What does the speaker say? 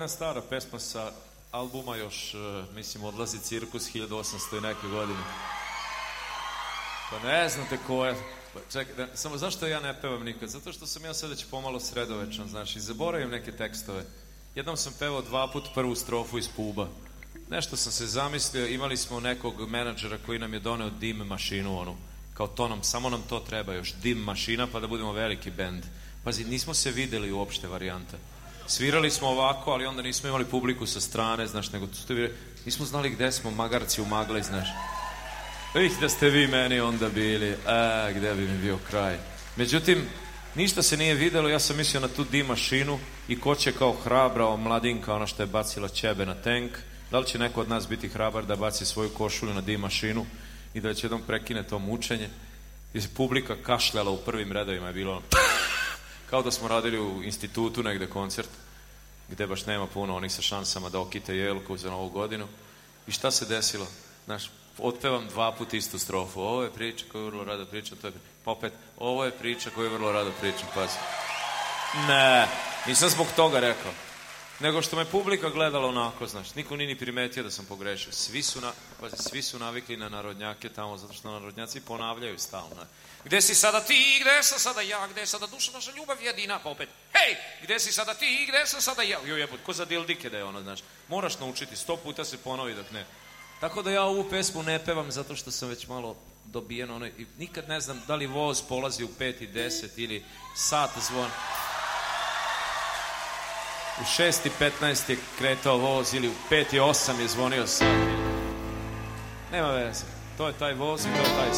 stara pesma sa albuma još, mislim, Odlazi cirkus 1800 i neke godine. Pa ne znate ko je. Čekaj, samo zašto ja ne pevam nikad? Zato što sam ja sad već pomalo sredovečan, znaš, i zaboravim neke tekstove. Jednom sam pevao 2 puta prvu strofu iz Puba. Nešto sam se zamislio, imali smo nekog menadžera koji nam je doneo dim mašinu, onu, kao to nam, samo nam to treba još, dim mašina, pa da budemo veliki bend. Pazi, nismo se videli uopšte varijanta. Svirali smo ovako, ali onda nismo imali publiku sa strane, znaš, nego nismo znali gde smo, magarci u magli, znaš. Da ste vi meni onda bili, gde bi mi bio kraj. Međutim, ništa se nije videlo, ja sam mislio na tu dim mašinu i ko će kao hrabra mladinka, ona što je bacila ćebe na tank, da li će neko od nas biti hrabar da baci svoju košulju na dim mašinu i da će jednom prekine to mučenje. I publika kašljala u prvim redovima, je bilo kao da smo radili u institutu negde koncert, gde baš nema puno onih sa šansama da okite jelku za novu godinu. I šta se desilo? Znaš, otpevam 2 puta istu strofu. Ovo je priča koju vrlo rado pričam, to je... Pa opet, ovo je priča koju vrlo rado pričam, pazi. Ne, nisam zbog toga rekao. Nego što me publika gledala onako, znaš, niko nije ni primetio da sam pogrešio. Svi su navikli na narodnjake tamo, zato što narodnjaci ponavljaju stalno. Gde si sada ti, gde sam sada ja, gde je sada duša naša ljubav jedina, pa opet, hej, gde si sada ti, gde sam sada ja. Jo jebut, ko za dildike da je ono, znaš. Moraš naučiti, 100 puta se ponovi dok ne. Tako da ja ovu pesmu ne pevam zato što sam već malo dobijen ono, i nikad ne znam da li voz polazi u 5:10 ili sat zvon. U 6:15 je kretao voz ili u 5:08 je zvonio sat. Nema veze, to je taj voz i to je taj